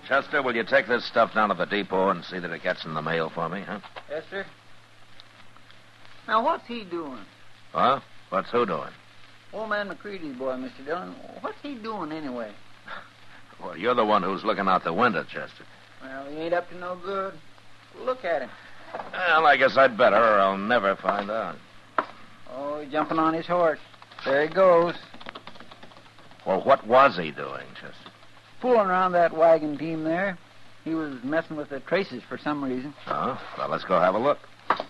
Chester, will you take this stuff down to the depot and see that it gets in the mail for me, huh? Yes, sir. Now, what's he doing? Huh? What's who doing? Old man McCready's boy, Mr. Dillon. What's he doing anyway? Well, you're the one who's looking out the window, Chester. Well, he ain't up to no good. Look at him. Well, I guess I'd better, or I'll never find out. Oh, he's jumping on his horse. There he goes. Well, what was he doing, Chester? Fooling around that wagon team there. He was messing with the traces for some reason. Oh, well, let's go have a look.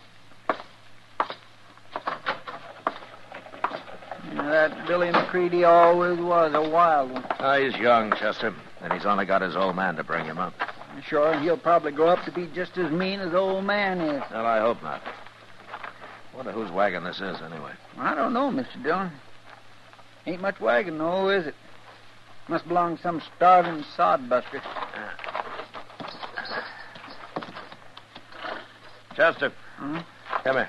That Billy McCready always was a wild one. Oh, he's young, Chester, and he's only got his old man to bring him up. Sure, he'll probably grow up to be just as mean as old man is. Well, I hope not. Wonder whose wagon this is, anyway. I don't know, Mr. Dillon. Ain't much wagon, though, is it? Must belong to some starving sodbuster. Chester, come here.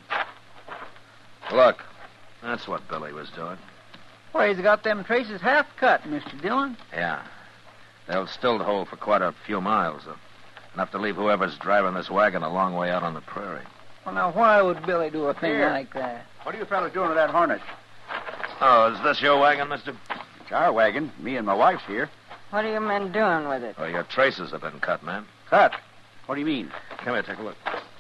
Look, that's what Billy was doing. Why, he's got them traces half cut, Mr. Dillon. Yeah. They'll still hold for quite a few miles, though. Enough to leave whoever's driving this wagon a long way out on the prairie. Well, now, why would Billy do a thing Here. like that? What are you fellas doing with that harness? Oh, is this your wagon, mister? It's our wagon. Me and my wife's here. What are you men doing with it? Oh, your traces have been cut, man. Cut? What do you mean? Come here, take a look.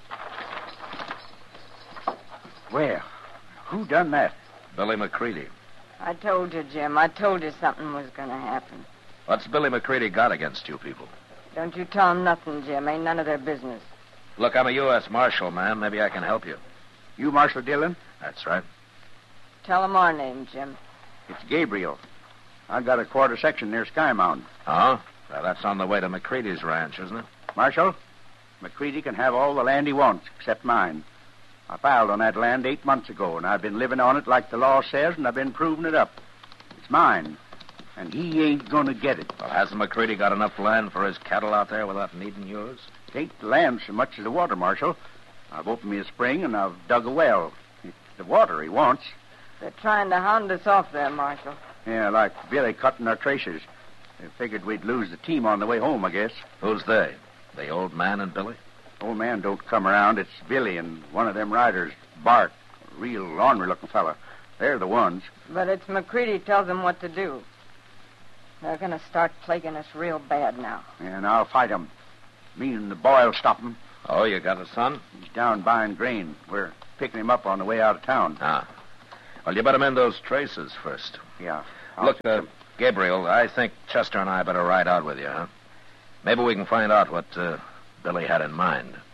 Well, who done that? Billy McCready. I told you, Jim. I told you something was going to happen. What's Billy McCready got against you people? Don't you tell them nothing, Jim. Ain't none of their business. Look, I'm a U.S. Marshal, man. Maybe I can help you. You Marshal Dillon? That's right. Tell them our name, Jim. It's Gabriel. I got a quarter section near Sky Mountain. Oh? Well, that's on the way to McCready's ranch, isn't it? Marshal, McCready can have all the land he wants, except mine. I filed on that land 8 months ago, and I've been living on it like the law says, and I've been proving it up. It's mine, and he ain't going to get it. Well, hasn't McCready got enough land for his cattle out there without needing yours? It ain't the land so much as the water, Marshal. I've opened me a spring, and I've dug a well. It's the water he wants. They're trying to hound us off there, Marshal. Yeah, like Billy cutting our traces. They figured we'd lose the team on the way home, I guess. Who's they? The old man and Billy? Old man don't come around. It's Billy and one of them riders, Bart, a real ornery-looking fella. They're the ones. But it's McCready tells them what to do. They're going to start plaguing us real bad now. And I'll fight 'em. Me and the boy'll stop 'em. Oh, you got a son? He's down buying grain. We're picking him up on the way out of town. Ah. Well, you better mend those traces first. Yeah. Look, Gabriel, I think Chester and I better ride out with you, huh? Maybe we can find out what Billy had in mind.